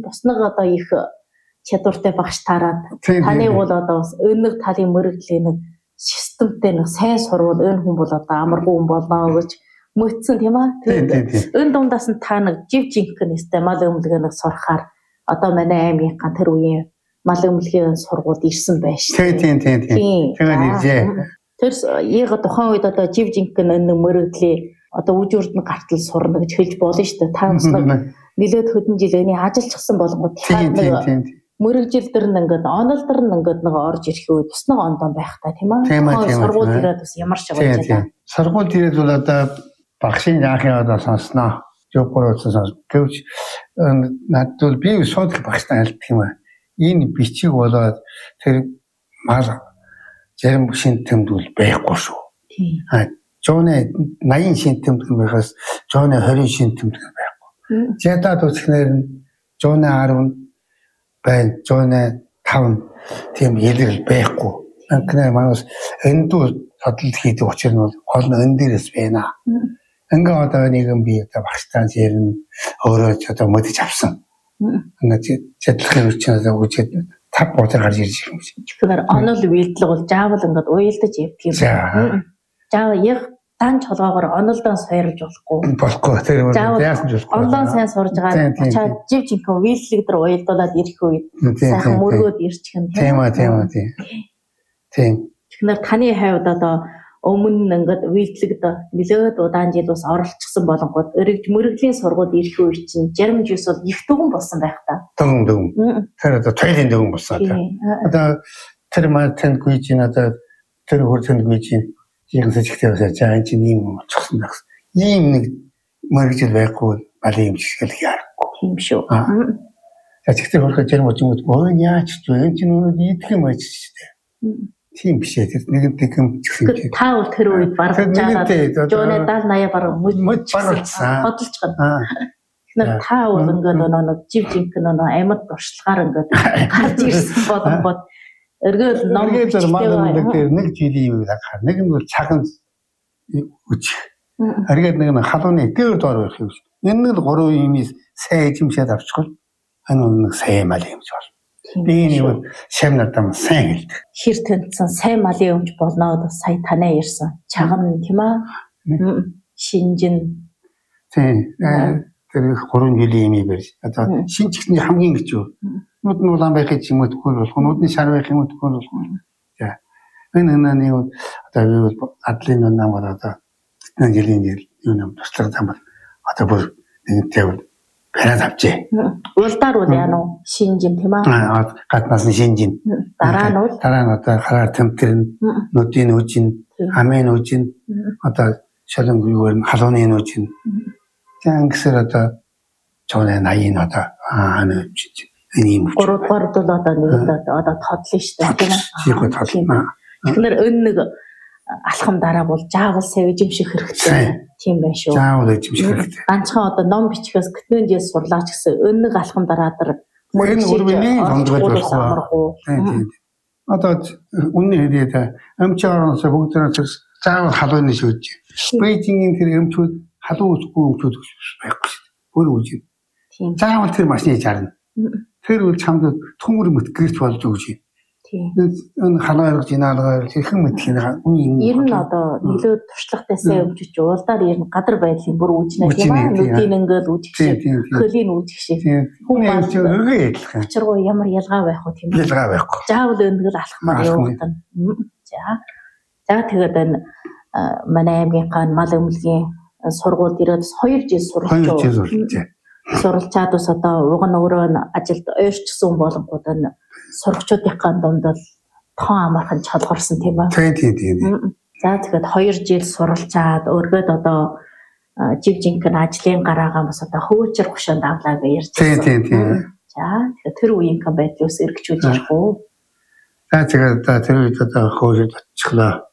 буснаг одоо их чадвартай багш тараад таны бол одоо бас өнөг талын мөрөглөө нэг системтэй нэг сайн сурвал өн хүн бол одоо амаргүй хүн болноо гэж мөцсөн тийм аа. Өн дундаас нь та нэг жив жинхэнэстэй мал өмлгөөнөг сурахаар одоо манай аймгийнхаа тэр үеийн мал өмлөгийн сургуульд ирсэн байж. Тийм. Тэр яг тухайн үед одоо жив жинхэнэ нэг мөрөглөө одоо үжирд нь гартал сурна гэж хэлж болно шүү дээ. Та бас нэлээд хөдөн жил эний ажиллажсан болгоод мөрөгжил дэр нь ингээд онол дэр нь ингээд нэг орж ирэх үед бас нэг ондон байх та тийм аа. Сургууль ирээд бас ямар ч болж байна. Сургууль ирээд бол одоо багшийн яахын одоо сонсноо. Жопороос гэвч надад би суудах багштай альддаг юм аа. Энэ бичиг болоод тэр мал зарим шин тэмдэл байхгүй шүү. Жооны 80 шин тэмдэг байхаас жооны 20 шин тэмдэг байхгүй. Зятад үсгнээр нь жооны 10 байна, жооны 5 тийм ялгал байхгүй. Анхны манус эндүү садлал хийдэг учраас нь гол нь эн дээрээс байна. Ингээ одоо нэгэн би одоо багштай зэрнэ өөрөө ч одоо мэдэж авсан. Ингээ чадлахын үчнээс үчээд 5 боцоор гарч ирж ирэх юм шиг. Тэгэхээр онол үйлдэл бол заавал ингээд уйлдаж явдаг юм. Заавал яг дан чолгоогоор онолдоо сойрлж болохгүй. Тэр яасан ч болохгүй. Онлайн сайн сурж байгаа очиад жив жинхэнэ үйлчлэг дээр уйлдуулаад ирэх үед сайхан мөргөөд ирчих юм тийм. Тэгэхээр таны хайвд одоо өмнө ингээд үйлчлэгд нэлээд удаан жил бас оролцсон болонгууд өргөж мөрөглийн сургууль ирэх үе чинь 69 бол их дүгэн болсон байх та. Дүгэн. Тэр одоо тойлын дүгэн болсон та. Одоо тэр мартын гүйж ин одоо тэр хурцанд гүйж ин ийм сэжигтэй басаа жаа чинь ийм болчихсон байх. Ийм нэг мөрөгжил байхгүй балын юм шиг л яарахгүй. Тийм шүү. Сэжигтэй хурцанд жирм очингууд өө яач ч вэ энэ чинь идэх юм ач шүү дээ. Тийм биш ээ. Тэр нэг юм чихсэн. Та бол тэр үед барах жаагаад жооны 70 80 бараг хөдөлж гад. Тэгэхээр та бол ингээд нэг жив жинхэнэ амьд туршлагаар ингээд гарч ирсэн болонгууд эргээл ном дээр нэг жилийн юм харах. Нэг нь бол цагаан үчих. Харгээд нэг нь халууны дээр доор байх юм. Энэ нь 3 юмээс сайн эзэмшээд авчихвал энэ нэг сайн мал юмж бол. Би нэг шамнатам сайн хэлдэг. Хэр тэнцсэн сайн малын өмч болноо сая танаа ирсэн. Чаган тийм аа. Шинжин. Тийм. Тэр 3 жилийн юм байж. Одоо шинжихний хамгийн гэж юу? Нүд нь улаан байх гэж юм уу төхөөр болох. Нүдний шар байх юм уу төхөөр болох. За. Энэ нэг одоо би адлын намаар одоо 10 жилийн юу юм туслах замаар одоо бүр нэг тавь бараад авчээ. Улдаар уу яа нуу шинжин тийм аа. Гаднаас нь шинжин. Дараа нь одоо хараар тэмтэрн нүдийн үжин, амын үжин одоо шалан гүйгээр нь халууны үжин. Тэгэн гэсэр одоо чонаа 80 одоо энэ ийм 3 дугаар бол одоо нэг одоо тодлоо шүү дээ тийм ээ. Тэгэхээр өн нэг алхам дараа бол заавал сайн эзэмших хэрэгтэй. Тийм байх шүү. Заавал эзэмших хэрэгтэй. Ганцхан одоо ном бичгээс гэтнэн жил сурлаач гэсэн өн нэг алхам дараа дараа мөрийн өргөний ондгож болохгүй. Тийм. Одоо үнэн хэлээд амчаараас бүгдээрээ заавал халууны шүүж. Бейжингийн тэр эмчүүд халуун үсгүй эмчүүд байхгүй шүү дээ. Бүр үгүй. Заавал тэр машины жарна. Тэр үл чамд төмөр мэтгэрч болж өгч. Тийм. Энэ халаарж инаалгаар хэрхэн мэдхийн ер нь одоо нөлөө туршлагатай сайн өмчөж уулдаар ер нь гадар байдлын бүр үүжнэ тийм аа нүдийн ингээд үүжих шиг хөлийн үүжих шиг хүмүүс өргөө ялах. Учиргүй ямар ялгаа байх вэ тийм ээ. Ялгаа байхгүй. Заавал өндгөл алхмаар явуулдаг. За тэгээд энэ манай аймгийнхаа мал өмлөгийн сургуульд ирээд 2 жил суралцаад бас одоо уг нь өөрөө ажилд ойрчсон болонгууд энэ сурагчдынхаа дунд бол тоон амархан чалгарсан тийм ба. Тийм. За тэгээд 2 жил суралцаад өргөд одоо жив жинхэнэ ажлын гараагаа бас одоо хөөчр гушаанд авлаа гэж ярьж байна. Тийм. За тэгэхээр тэр үеийнхэн байдлаас эргчүүж ярих уу? За тэгээд тэр үед одоо хөөж очихлаа.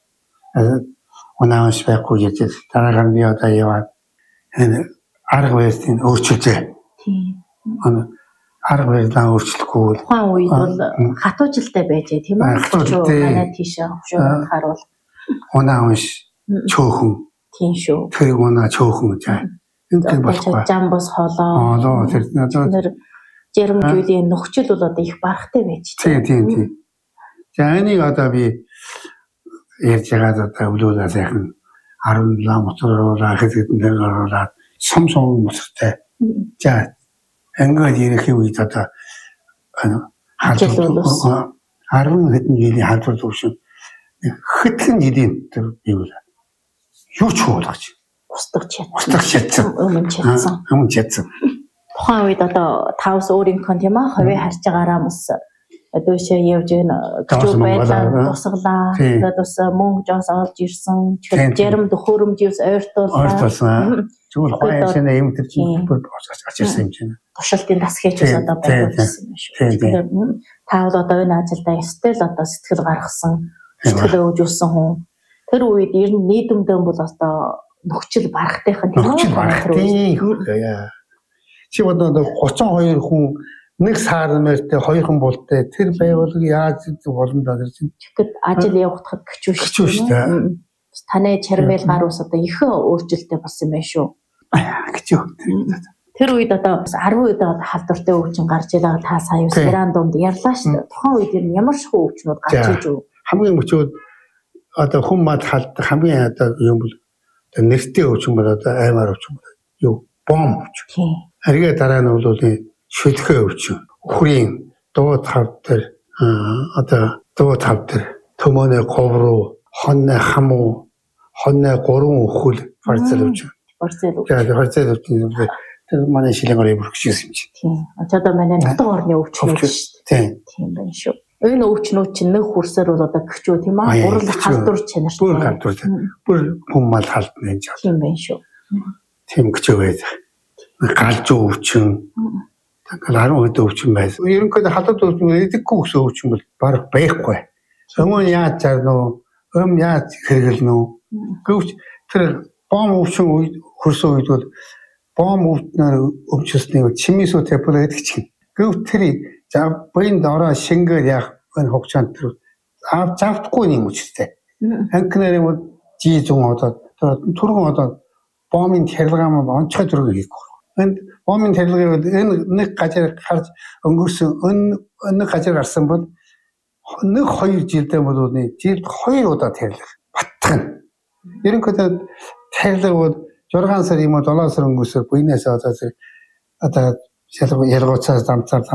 Унааш байхгүй гэж дараа нь би одоо яваад энэ арга барилыг өөрчилжээ. Тийм. Арга барилаа өөрчлөхгүй. Тухайн үед бол хатуужилтай байжээ тийм үү? Манай тийшээ хөвшөөрөнд харуул. Унааш чөөхөн. Тийм шүү. Тэр унаа чөөхөн гэж. Энэ тийм болохгүй. Жамбас холоо. Тэр Жирэмжүүлийн нөхцөл бол одоо их барахтай байж байна. Тийм. За энийг одоо би ярьж байгаа одоо өвлүүлээ сайхан 17 мотороор хэдэн дээр оруулаад сум мотортой. За ингээд ирэх үед одоо 10 хэдэн жилийн халдвар төвшин хэдхэн жилийн тэр юу вэ? Юу ч болгож устгах чадсан. Өмнө чадсан. Тухайн үед одоо тавс өөрийнхөө тийм аа хувийн харж байгаараа мөс дөөшөө явж гэх байлаа тусглаа. Тэгээд бас мөнгө жоос олж ирсэн. Жарим төхөөрөмжөөс ойртуулсан. Зүгээр хоёрын юм тэр чинь бүр очирсан юм чинь. Туршилтын дас хийж одоо байгуулсан юм шүү. Тэгэхээр таавал одоо энэ ажилдаа өстэй л одоо сэтгэл гаргасан, сэтгэл өвжүүлсэн хүн. Тэр үед ер нь нийгэмдээ бол одоо нөхцөл барахтайхан тийм үү? Чи одоо 32 хүн нэг сар нэртэй 2 хүн болтой тэр байгууллага яаж болно да гэж тэгэхэд ажил явуулахад гिचүү шүү дээ. Таны чармэл гар ус одоо их өөрчлөлттэй болсон юм байна шүү. Гिचүү. Тэр үед одоо 10 үед халдвартай өвчин гарч илаа та сая Иран дунд ярьлаа шүү дээ. Тухайн үед ямар шоу өвчнүүд гарч иж үү? Хамгийн өчөөд одоо хүн мад халдах хамгийн одоо юм бол нэртэй өвчин бол одоо аймаар өвчин бол юу бом өвчин. Харин дараа нь бол шүлхээ өвчин. Ухрын дуу тав дээр одоо дуу тав дээр төмөнө говруу, хонны хамуу, хонны гурван өхөл фарцал өвчин. Фарцал өвчин тэр манай шилэнгээр бүрхшсэн юм чи. Тийм. Одоо манай нутаг орны өвчнүүд шүү дээ. Тийм байна шүү. Энэ өвчнүүд чинь нэг хүрсээр бол одоо гिचүү тийм аа урал халдвар чанартай. Бүр халдвар. Бүр хүн мал халдна гэж. Тийм байна шүү. Тийм гिचүү байдаг. Галжуу өвчин. Тэгэхээр 10 хэд өвчин байсан. Ерөнхийдөө халдвар өвчин эдэггүй гэсэн өвчин бол баг байхгүй. Өмнө яаж зарна уу? Өмнө яаж хэрэглэнэ үү? Гэвч тэр бом өвчин үед хөрсөн үед бол бом өвчнөр өвчсөний чимээсүү тэпэл гэдэг чинь. Гэвч тэр баян дороо шингээр яг энэ хугацаанд тэр завдахгүй юм үстэй. Анкнэр юм жижиг одоо түргэн одоо бомын тэрэлгаам онцгой түргэн хийх. Энд бомын тэрэлгээ бол энэ нэг газар харж өнгөрсөн нэг газар гарсан бол нэг 2 жилдээ бол жилд 2 удаа тэрлэх батгана. Ерөнхийдөө тэрлэг бол 6 сар юм уу 7 сар өнгөрсөөр буйнаас одоо ялгууцаас замцаар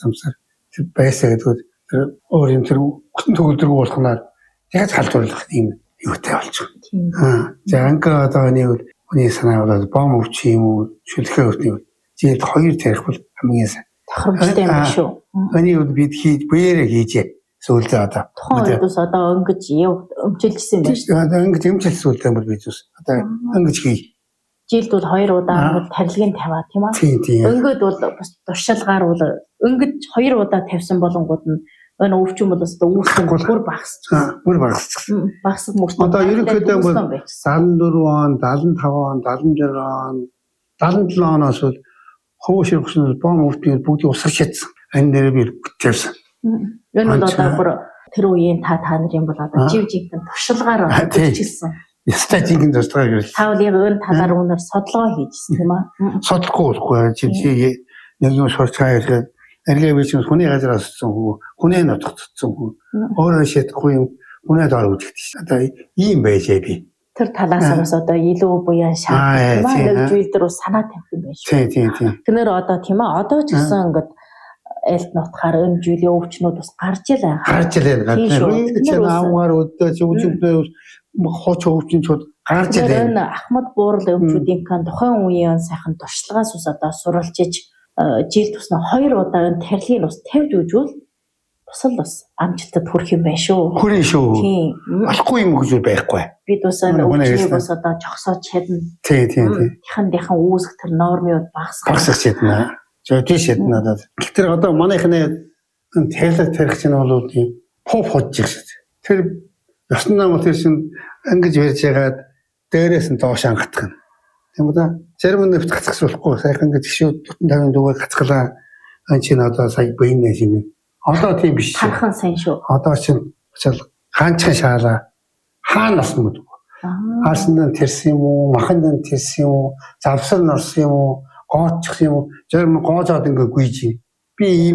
байсаа гэдэг өөр юм тэр төгөлдрөг болохнаар яаж халдварлах юм юутай болж байна. За анка одоо нэг хүний санаа бол бом өвчин юм уу шүлхээ өвчин жилд 2 тарих бол хамгийн сайн. Тохиромжтой юм шүү. Энийг бид бээрээ хийжээ. Сүүлдээ одоо. Тухайн үедээс одоо өнгөж өмчилжсэн юм байна шүү. Одоо өнгөж өмчилсэн үлдээ бол бид үс. Одоо өнгөж хий. Жилд бол 2 удаа тарилгын тавиа тийм аа. Өнгөд бол бас туршилгаар бол өнгөж 2 удаа тавьсан болонгууд нь энэ өвчин бол одоо үүсгэн бүр багасчихсан. Бүр багасчихсан. Багасд мөртөө. Одоо ерөнхийдөө бол 74 он, 75 он, 76 он, 77 оноос бол хөвөш өвчин бом өвчин бүгдийг усарч чадсан. Энэ нэр би тавьсан. Энэ бол одоо бүр тэр үеийн та нарын бол одоо жив жигтэн туршилгаар бичилсэн. Ястаа жинхэнэ туршилгаар гэж. Та бол яг энэ талаар өнөр судалгаа хийжсэн тийм аа. Судалгүй байхгүй. Нэг юм сурчгаа хэлээд эргээ бичсэн хүний газраас цэцэн хүү, хүний нутагт цэцэн хүү. Өөрөө шийдэхгүй юм хүний доор үзэгдэж. Одоо ийм байжээ би. Тэр талаас одоо илүү буян шаардлага нэг зүйл дээр санаа тавих юм байна шүү. Тийм. Тэгэхээр одоо тийм аа одоо ч гэсэн ингээд элт нутгаар энэ зүйлийн өвчнүүд бас гарч илаа. Гарч илаа. Чи аавгаар өдөөж үжигдээ хооч өвчнүүд гарч илаа. Энэ Ахмад буурал өвчүүдийн тухайн үеийн сайхан туршлагаас ус одоо суралж иж жилд тусна 2 удаа энэ тарилгын ус тавьж үжвэл тусал бас амжилтад хүрэх юм байна шүү. Хүрэн шүү. Тийм. Болохгүй юм гэж байхгүй. Бид бас өвчнийг бас одоо жогсоод чадна. Тийм. Яхан үүсэх тэр нормыг багасгах чадна. Тийш ядна надад. Тэр одоо манайхны тарилга тарих чинь бол тийм поп хожиж шүү. Тэр ёсны намын тэр чинь ингэж барьж ягаад дээрээс нь доош ангатах нь. Тийм үү? Зарим нь гацчихсуулахгүй сайхан ингэж гişүүд 50 дүүгээр гацглаа. Ан чинь одоо сая бэйнэ шиг. Одоо тийм биш. Хархан сайн шүү. Одоо чинь хаанчхан шаалаа. Хаана нас юм бэ? Хаасан нь тэрсэн юм уу? Махан нь тэрсэн юм уу? Завсар норсон юм уу? Гооччих юм уу? Зарим гоожоод ингээ гүйж. би